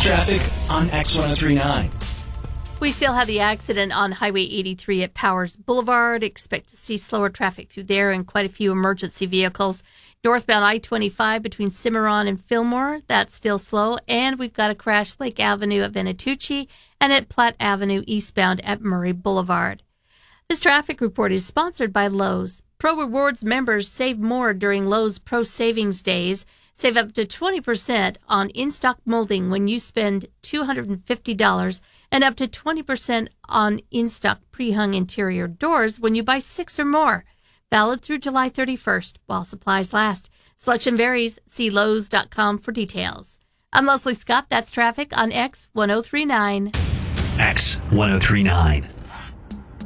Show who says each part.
Speaker 1: traffic on X1039.
Speaker 2: We still have the accident on Highway 83 at Powers Boulevard. Expect to see slower traffic through there and quite a few emergency vehicles. Northbound I-25 between Cimarron and Fillmore, that's still slow. And we've got a crash Lake Avenue at Venatucci and at Platte Avenue eastbound at Murray Boulevard. This traffic report is sponsored by Lowe's. Pro Rewards members save more during Lowe's Pro Savings Days. Save up to 20% on in-stock molding when you spend $250 and up to 20% on in-stock pre-hung interior doors when you buy 6 or more. Valid through July 31st while supplies last. Selection varies. See Lowe's.com for details. I'm Leslie Scott. That's traffic on X1039.
Speaker 1: X1039.